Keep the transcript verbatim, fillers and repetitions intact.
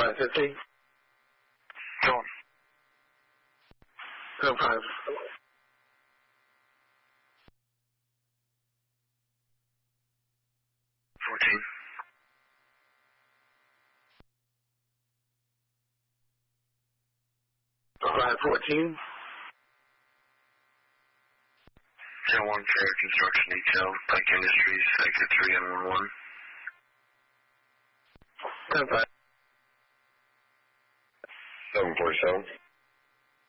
five fifty. Go on. ten five. fourteen. five fourteen. ten one Fair Construction Detail, Pike Industries, exit three and one one. ten five. seven forty-seven.